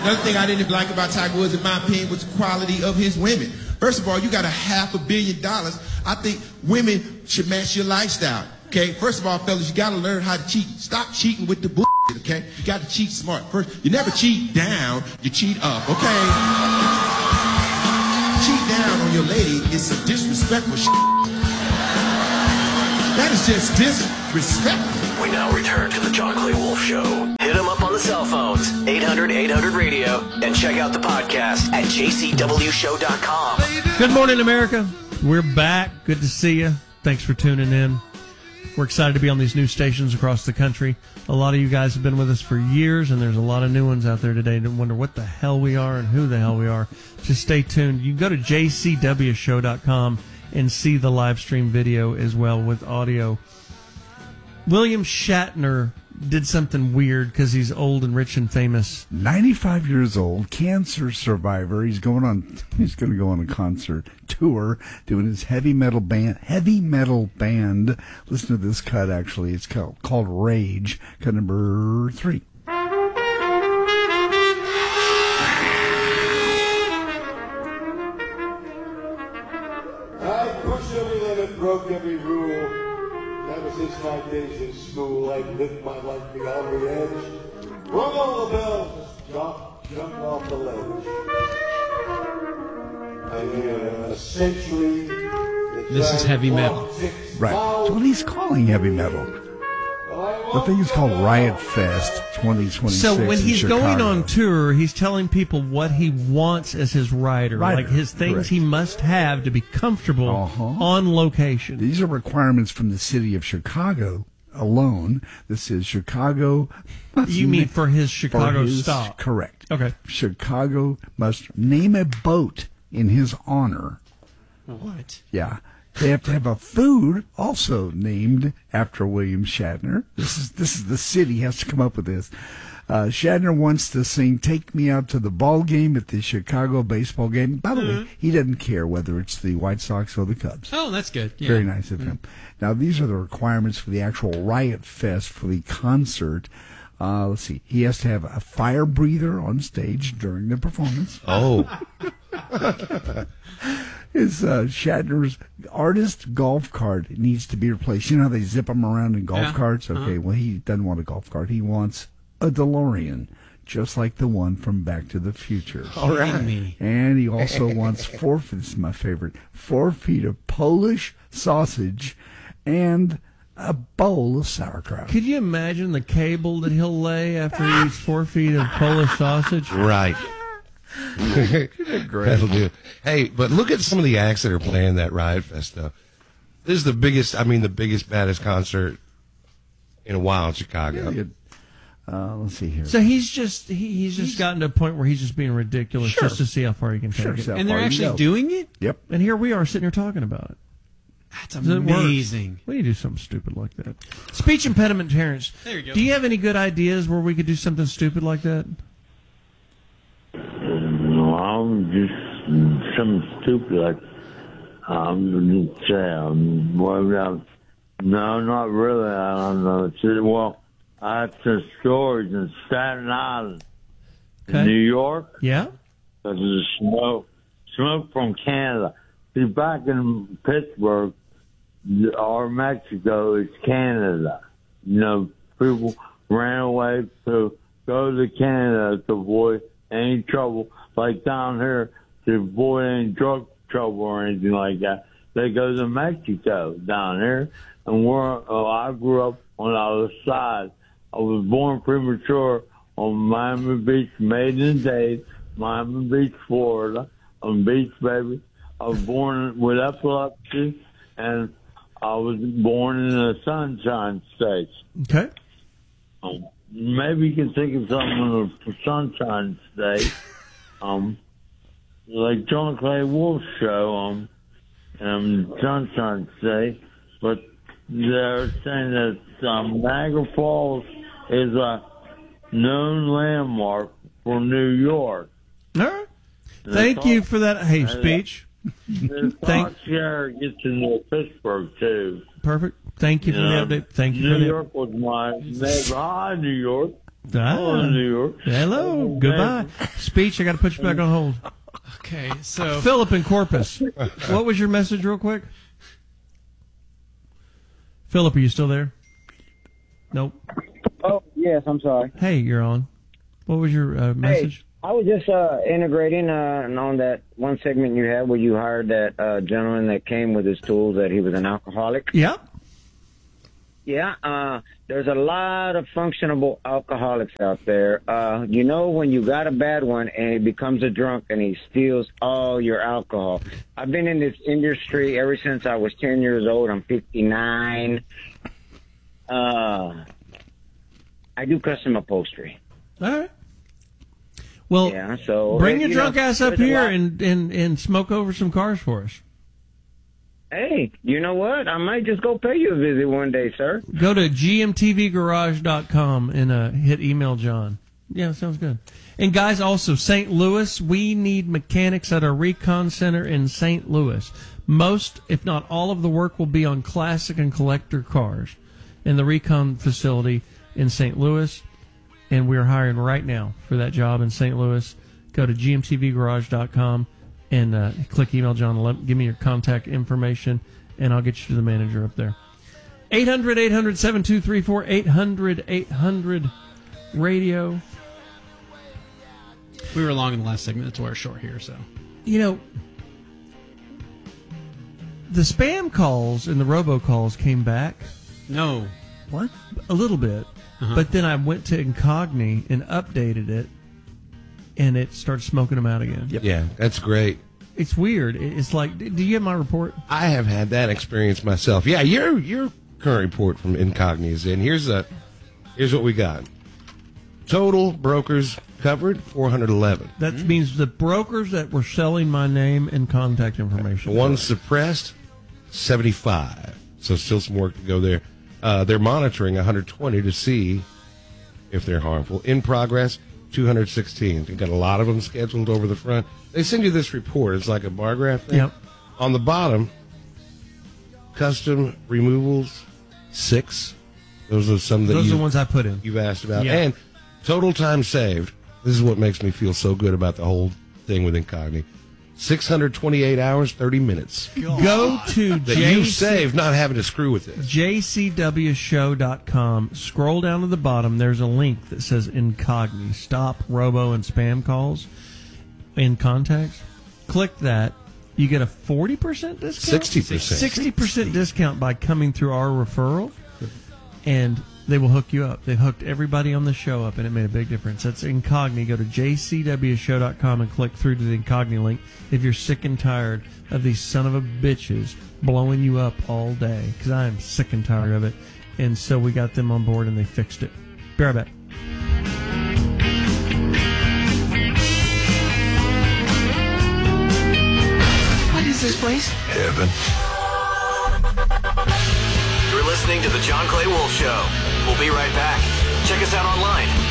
Another thing I didn't like about Tiger Woods, in my opinion, was the quality of his women. First of all, you got $500 million. I think women should match your lifestyle. Okay, first of all, fellas, you gotta learn how to cheat. Stop cheating with the bullshit, okay? You gotta cheat smart. First, you never cheat down, you cheat up, okay? Cheat down on your lady is some disrespectful shit. That is just disrespectful. We now return to the John Clay Wolf Show. Hit him up on the cell phones, 800-800-RADIO, and check out the podcast at jcwshow.com. Good morning, America. We're back. Good to see you. Thanks for tuning in. We're excited to be on these new stations across the country. A lot of you guys have been with us for years, and there's a lot of new ones out there today that wonder what the hell we are and who the hell we are. Just stay tuned. You can go to jcwshow.com and see the live stream video as well with audio. William Shatner did something weird because he's old and rich and famous. 95 years old, cancer survivor. He's going to go on a concert tour doing his heavy metal band. Listen to this cut, actually. It's called Rage, cut number 3. I pushed every limit, broke every rule. Ever since my days in school, I lived my life beyond the edge. Rung all the bells, jumped off the ledge. I mean, a century. This is heavy metal. Right. That's what he's calling heavy metal. The thing is called Riot Fest 2026. So when he's Chicago. going on tour, he's telling people what he wants as his rider. Like his things correct. he must have to be comfortable on location. These are requirements from the city of Chicago alone. This is Chicago. You mean for his Chicago stop? Correct. Okay. Chicago must name a boat in his honor. What? Yeah. They have to have a food also named after William Shatner. This is the city has to come up with this. Shatner wants to sing "Take Me Out to the Ball Game" at the Chicago baseball game. By the way, he doesn't care whether it's the White Sox or the Cubs. Oh, that's good. Yeah. Very nice of him. Now, these are the requirements for the actual Riot Fest for the concert. Let's see. He has to have a fire breather on stage during the performance. Oh. His Shatner's artist golf cart needs to be replaced. You know how they zip them around in golf carts? Okay, well, he doesn't want a golf cart. He wants a DeLorean, just like the one from Back to the Future. All right. And he also wants this is my favorite, 4 feet of Polish sausage and a bowl of sauerkraut. Could you imagine the cable that he'll lay after he eats 4 feet of Polish sausage? Right. That'll do. Hey, but look at some of the acts that are playing that Riot Fest, though. This is the biggest, baddest concert in a while in Chicago. Let's see here. So he's just gotten to a point where he's just being ridiculous just to see how far he can take it. And they're actually doing it? Yep. And here we are sitting here talking about it. That's amazing. We need to do something stupid like that. Speech impediment, Terrence. There you go. Do you have any good ideas where we could do something stupid like that? No, I'm just something stupid like I'm going to say. No, not really. I don't know. Well, I have some stories in Staten Island, in New York. Yeah. Because of the smoke from Canada. See, back in Pittsburgh or Mexico, it's Canada. You know, people ran away to go to Canada to avoid any trouble. Like down here, to avoid any drug trouble or anything like that, they go to Mexico down here. And I grew up on the other side. I was born premature on Miami Beach, maiden day, Miami Beach, Florida. I'm a beach baby. I was born with epilepsy, and I was born in the Sunshine State. Okay. Maybe you can think of something in the Sunshine State, like John Clay Wolf Show, Sunshine State. But they're saying that Niagara Falls is a known landmark for New York. All right. Thank you for that. Hey, speech. Thank you. Gets into Pittsburgh too. Perfect. Thank you for the update. Thank you. New York was my neighbor. Hi, New York. Hello, New York. Hello. Goodbye. Speech, I got to put you back on hold. Okay, so Philip in Corpus. What was your message, real quick? Philip, are you still there? Nope. Oh, yes, I'm sorry. Hey, you're on. What was your message? Hey, I was just integrating on that one segment you had where you hired that gentleman that came with his tools that he was an alcoholic. Yep. Yeah, there's a lot of functionable alcoholics out there. You know, when you got a bad one and he becomes a drunk and he steals all your alcohol. I've been in this industry ever since I was 10 years old. I'm 59. I do custom upholstery. All right. Well, yeah, so bring your drunk ass up there's a here lot. and smoke over some cars for us. Hey, you know what? I might just go pay you a visit one day, sir. Go to gmtvgarage.com and hit email John. Yeah, sounds good. And guys, also, St. Louis, we need mechanics at our Recon Center in St. Louis. Most, if not all of the work will be on classic and collector cars in the Recon facility in St. Louis. And we're hiring right now for that job in St. Louis. Go to gmtvgarage.com and click email John. Give me your contact information, and I'll get you to the manager up there. 800-800-7234, 800-800-radio. we were long in the last segment. That's why we're short here. So You know, the spam calls and the robocalls came back. no, What? A little bit. But then I went to Incogni and updated it, and it started smoking them out again. Yeah, that's great. It's weird. It's like, do you have my report? I have had that experience myself. Yeah, your current report from Incogni is in. Here's what we got. Total brokers covered 411. That means the brokers that were selling my name and contact information. One suppressed 75. So still some work to go there. They're monitoring 120 to see if they're harmful. In progress, 216. They've got a lot of them scheduled over the front. They send you this report. It's like a bar graph thing. Yep. On the bottom, custom removals, 6. Those are some that Those are the ones I put in. you've asked about. Yeah. And total time saved. This is what makes me feel so good about the whole thing with Incogni. 628 hours, 30 minutes. Go to That you've saved not having to screw with this. jcwshow.com. Scroll down to the bottom. There's a link that says Incogni. Stop robo and spam calls in contacts. Click that. You get a 40% discount? 60%. 60% discount by coming through our referral. And they will hook you up. They've hooked everybody on the show up, and it made a big difference. That's Incogni. Go to jcwshow.com and click through to the Incogni link if you're sick and tired of these son of a bitches blowing you up all day, because I am sick and tired of it. And so we got them on board, and they fixed it. Be right back. What is this place? Heaven. You're listening to The John Clay Wolf Show. We'll be right back. Check us out online